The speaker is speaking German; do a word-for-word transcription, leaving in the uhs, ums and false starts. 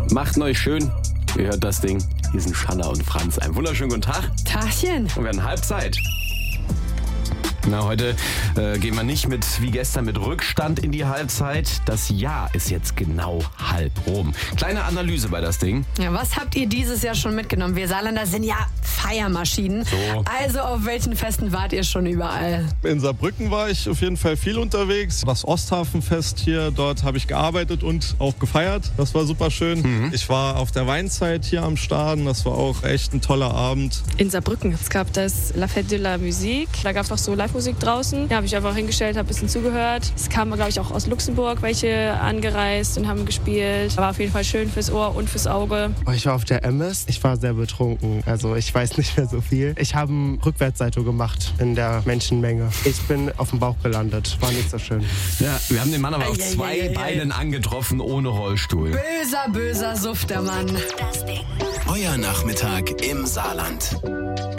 Macht euch schön. Ihr hört das Ding. Hier sind Shanna und Franz. Einen wunderschönen guten Tag. Tagchen. Und wir haben Halbzeit. Na, heute äh, gehen wir nicht mit wie gestern mit Rückstand in die Halbzeit. Das Jahr ist jetzt genau halb rum. Kleine Analyse bei das Ding. Ja, was habt ihr dieses Jahr schon mitgenommen? Wir Saarländer sind ja Feiermaschinen. So. Also auf welchen Festen wart ihr schon überall? In Saarbrücken war ich auf jeden Fall viel unterwegs. Das Osthafenfest hier, dort habe ich gearbeitet und auch gefeiert. Das war super schön. Mhm. Ich war auf der Weinzeit hier am Staden. Das war auch echt ein toller Abend. In Saarbrücken. Es gab das La Fête de la Musique. Da gab es auch so Live-Musik draußen. Da habe ich einfach hingestellt, habe ein bisschen zugehört. Es kamen, glaube ich, auch aus Luxemburg welche angereist und haben gespielt. War auf jeden Fall schön fürs Ohr und fürs Auge. Ich war auf der Emmes. Ich war sehr betrunken. Also ich weiß nicht mehr so viel. Ich habe einen Rückwärtssalto gemacht in der Menschenmenge. Ich bin auf dem Bauch gelandet. War nicht so schön. Ja, wir haben den Mann aber auf Eieieiei. zwei Beinen angetroffen, ohne Rollstuhl. Böser, böser Suff, der Mann. Euer Nachmittag im Saarland.